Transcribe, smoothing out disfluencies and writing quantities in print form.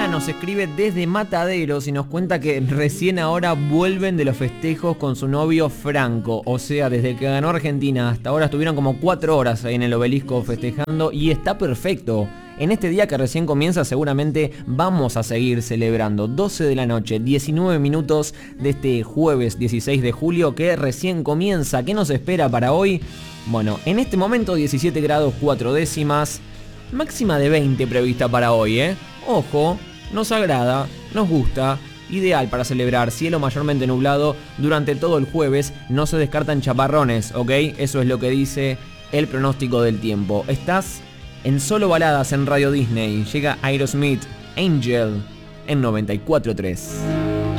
nos escribe desde Mataderos y nos cuenta que recién ahora vuelven de los festejos con su novio Franco. O sea, desde que ganó Argentina hasta ahora estuvieron como 4 horas ahí en el Obelisco festejando y está perfecto. En este día que recién comienza seguramente vamos a seguir celebrando. 12 de la noche, 19 minutos de este jueves 16 de julio que recién comienza. ¿Qué nos espera para hoy? Bueno, en este momento 17 grados 4 décimas, máxima de 20 prevista para hoy, Ojo, nos agrada, nos gusta, ideal para celebrar, cielo mayormente nublado durante todo el jueves, no se descartan chaparrones, ¿ok? Eso es lo que dice el pronóstico del tiempo. Estás en Solo Baladas en Radio Disney, llega Aerosmith, Angel, en 94.3.